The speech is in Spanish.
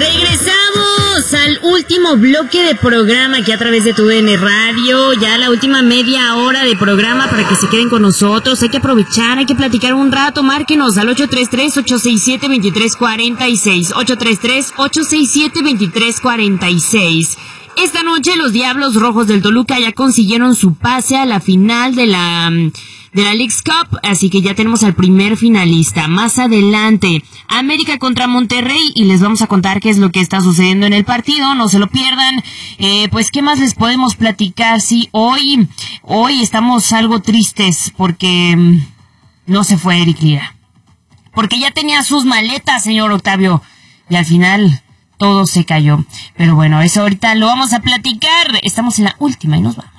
Regresamos al último bloque de programa aquí a través de TUDN Radio. Ya la última media hora de programa para que se queden con nosotros. Hay que aprovechar, hay que platicar un rato. Márquenos al 833-867-2346. 833-867-2346. Esta noche los Diablos Rojos del Toluca ya consiguieron su pase a la final de la Leagues Cup, así que ya tenemos al primer finalista. Más adelante, América contra Monterrey, y les vamos a contar qué es lo que está sucediendo en el partido, no se lo pierdan. Pues, ¿qué más les podemos platicar? Sí, hoy estamos algo tristes porque no se fue Eric Lira. Porque ya tenía sus maletas, señor Octavio, y al final todo se cayó. Pero bueno, eso ahorita lo vamos a platicar. Estamos en la última y nos va.